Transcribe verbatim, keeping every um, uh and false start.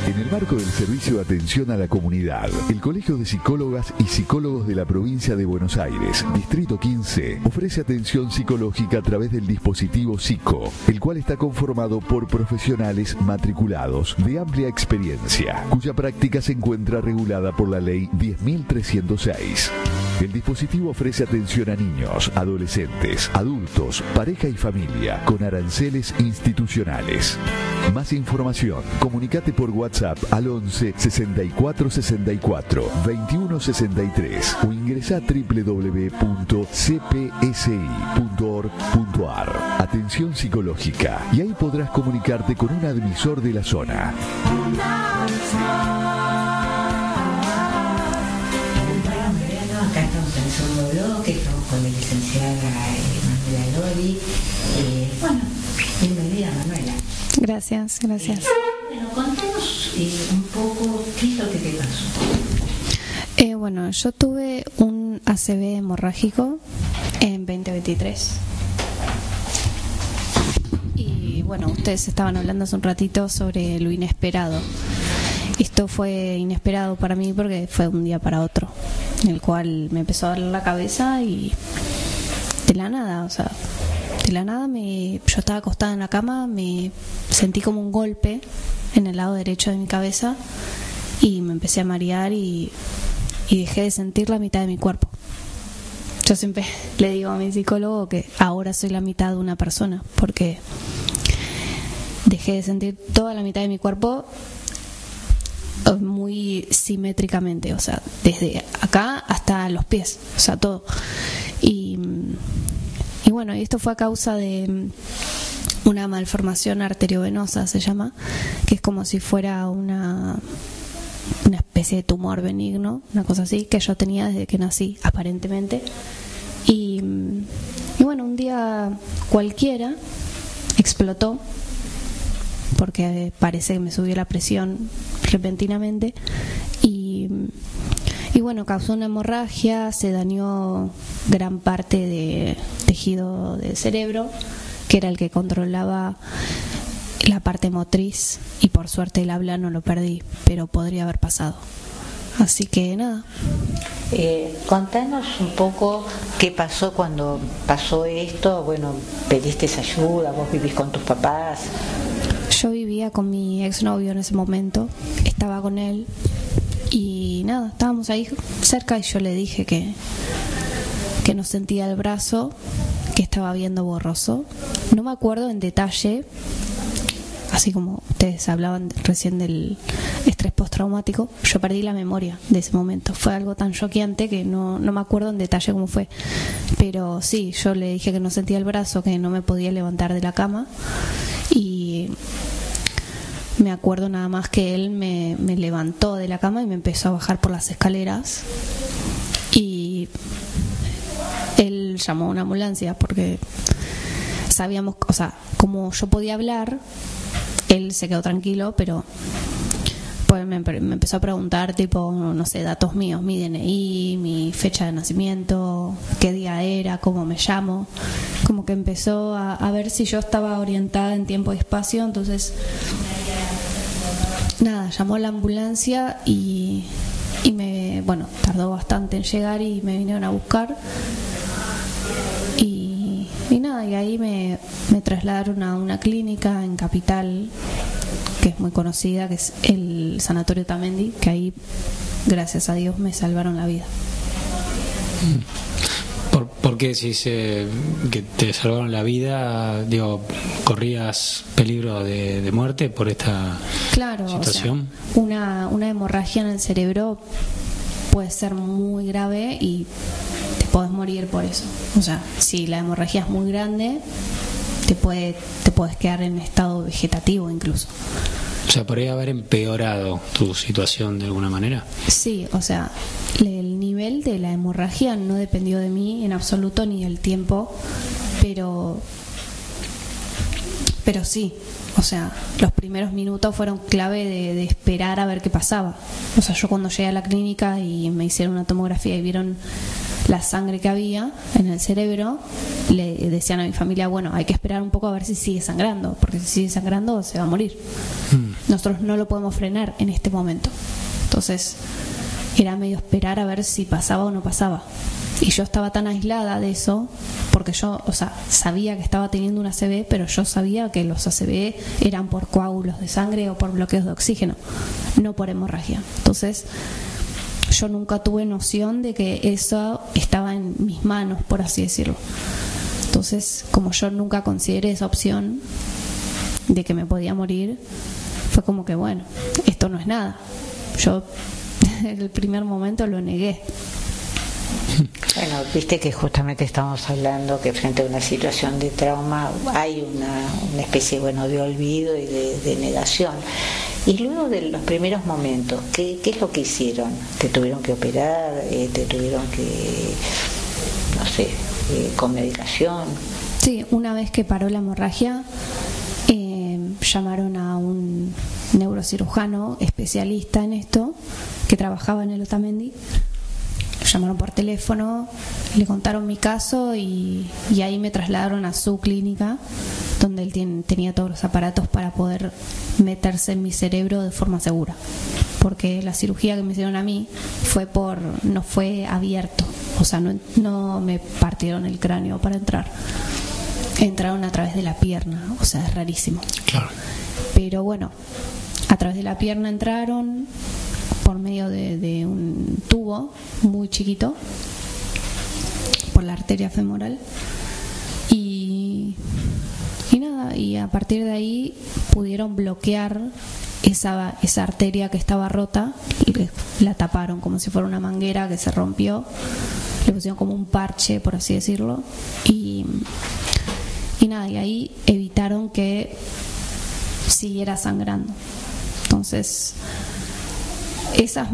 En el marco del Servicio de Atención a la Comunidad, el Colegio de Psicólogas y Psicólogos de la Provincia de Buenos Aires, Distrito quince, ofrece atención psicológica a través del dispositivo Psico, el cual está conformado por profesionales matriculados de amplia experiencia, cuya práctica se encuentra regulada por la Ley diez mil trescientos seis. El dispositivo ofrece atención a niños, adolescentes, adultos, pareja y familia, con aranceles institucionales. Más información, comunicate por WhatsApp al once sesenta y cuatro sesenta y cuatro veintiuno sesenta y tres o ingresa a doble u doble u doble u punto c p s i punto org punto a r. Atención psicológica, y ahí podrás comunicarte con un admisor de la zona. Acá estamos en el segundo bloque, estamos con la licenciada Manuela Lori. Eh, bueno, bienvenida, Manuela. Gracias, gracias. Eh, bueno, contanos eh, un poco qué es lo que te pasó. Eh, bueno, yo tuve un A C V hemorrágico en veinte veintitrés. Y bueno, ustedes estaban hablando hace un ratito sobre lo inesperado. Esto fue inesperado para mí porque fue un día para otro, en el cual me empezó a doler la cabeza y de la nada, o sea, de la nada me, yo estaba acostada en la cama, me sentí como un golpe en el lado derecho de mi cabeza y me empecé a marear y, y dejé de sentir la mitad de mi cuerpo. Yo siempre le digo a mi psicólogo que ahora soy la mitad de una persona porque dejé de sentir toda la mitad de mi cuerpo muy simétricamente, o sea, desde acá hasta los pies, o sea, todo. Y, y bueno, esto fue a causa de una malformación arteriovenosa, se llama, que es como si fuera una, una especie de tumor benigno, una cosa así, que yo tenía desde que nací, aparentemente. Y, y bueno, un día cualquiera explotó, porque parece que me subió la presión repentinamente y, y bueno, causó una hemorragia, se dañó gran parte de tejido del cerebro, que era el que controlaba la parte motriz, y por suerte el habla no lo perdí, pero podría haber pasado. Así que nada. Eh, contanos un poco qué pasó cuando pasó esto. Bueno, pediste ayuda, vos vivís con tus papás. Yo vivía con mi exnovio en ese momento, estaba con él y nada, estábamos ahí cerca y yo le dije que, que no sentía el brazo, que estaba viendo borroso. No me acuerdo en detalle, así como ustedes hablaban recién del estrés postraumático, yo perdí la memoria de ese momento. Fue algo tan choqueante que no, no me acuerdo en detalle cómo fue. Pero sí, yo le dije que no sentía el brazo, que no me podía levantar de la cama. Y me acuerdo nada más que él me, me levantó de la cama y me empezó a bajar por las escaleras. Y él llamó a una ambulancia porque sabíamos, o sea, como yo podía hablar, él se quedó tranquilo, pero pues me, me empezó a preguntar, tipo, no sé, datos míos, mi D N I, mi fecha de nacimiento, qué día era, cómo me llamo. Como que empezó a, a ver si yo estaba orientada en tiempo y espacio. Entonces, nada, llamó a la ambulancia y, y me, bueno, tardó bastante en llegar y me vinieron a buscar. Y, y nada, y ahí me, me trasladaron a una clínica en Capital, que es muy conocida, que es el Sanatorio Tamendi, que ahí, gracias a Dios, me salvaron la vida. ¿Por, por qué si se, que te salvaron la vida, digo, corrías peligro de, de muerte por esta claro, situación? O sea, una, una hemorragia en el cerebro puede ser muy grave y te podés morir por eso. O sea, si la hemorragia es muy grande, te puede te puedes quedar en estado vegetativo incluso. O sea, ¿podría haber empeorado tu situación de alguna manera? Sí, o sea, el nivel de la hemorragia no dependió de mí en absoluto ni del tiempo, pero pero sí, o sea, los primeros minutos fueron clave de, de esperar a ver qué pasaba. O sea, yo cuando llegué a la clínica y me hicieron una tomografía y vieron la sangre que había en el cerebro, le decían a mi familia, bueno, hay que esperar un poco a ver si sigue sangrando, porque si sigue sangrando se va a morir. Mm. nosotros no lo podemos frenar en este momento. Entonces era medio esperar a ver si pasaba o no pasaba. Y yo estaba tan aislada de eso, porque yo, o sea, sabía que estaba teniendo una A C V, pero yo sabía que los A C V eran por coágulos de sangre o por bloqueos de oxígeno, no por hemorragia. Entonces yo nunca tuve noción de que eso estaba en mis manos, por así decirlo. Entonces, como yo nunca consideré esa opción de que me podía morir, fue como que bueno, esto no es nada. Yo en el primer momento lo negué. Bueno, viste que justamente estamos hablando que frente a una situación de trauma hay una, una especie bueno, de olvido y de, de negación. Y luego de los primeros momentos, ¿qué, qué es lo que hicieron? ¿Te tuvieron que operar? Eh, ¿Te tuvieron que, no sé, eh, con medicación? Sí, una vez que paró la hemorragia, eh, llamaron a un neurocirujano especialista en esto, que trabajaba en el Otamendi. Lo llamaron por teléfono, le contaron mi caso y, y ahí me trasladaron a su clínica, donde él tiene, tenía todos los aparatos para poder meterse en mi cerebro de forma segura, porque la cirugía que me hicieron a mí fue por no fue abierto, o sea, no, no me partieron el cráneo para entrar, entraron a través de la pierna, o sea, es rarísimo. Claro. Pero bueno, a través de la pierna entraron por medio de, de un tubo muy chiquito por la arteria femoral y, y nada, y a partir de ahí pudieron bloquear esa, esa arteria que estaba rota y la taparon como si fuera una manguera que se rompió, le pusieron como un parche, por así decirlo, y, y nada, y ahí evitaron que siguiera sangrando. Entonces esas